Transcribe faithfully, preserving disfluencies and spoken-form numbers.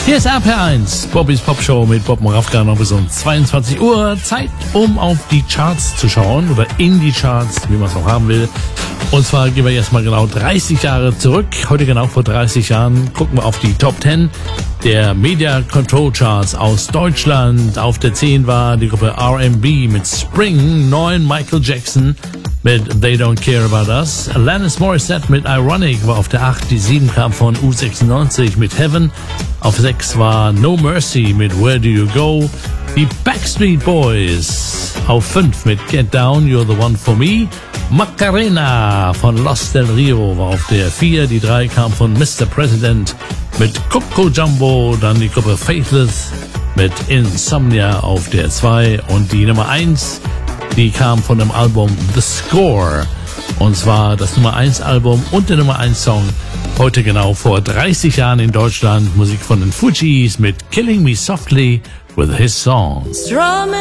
Hier ist R P eins, Bobbys Popshow mit Bob Moravka, noch bis um zweiundzwanzig Uhr. Zeit, um auf die Charts zu schauen, oder in die Charts, wie man es auch haben will. Und zwar gehen wir jetzt mal genau dreißig Jahre zurück. Heute genau vor dreißig Jahren gucken wir auf die Top zehn der Media Control Charts aus Deutschland. Auf der zehn war die Gruppe R and B mit Spring, neun Michael Jackson mit They Don't Care About Us. Alanis Morissette mit Ironic war auf der acht, die sieben kam von U sechsundneunzig mit Heaven. Auf sechs war No Mercy mit Where Do You Go. Die Backstreet Boys auf fünf mit Get Down, You're the One for Me. Macarena von Los Del Rio war auf der vier, die drei kam von Mister President mit Coco Jumbo, dann die Gruppe Faithless mit Insomnia auf der zwei und die Nummer eins, die kam von dem Album The Score, und zwar das Nummer eins Album und der Nummer eins Song heute genau vor dreißig Jahren in Deutschland. Musik von den Fugees mit Killing Me Softly with His Songs.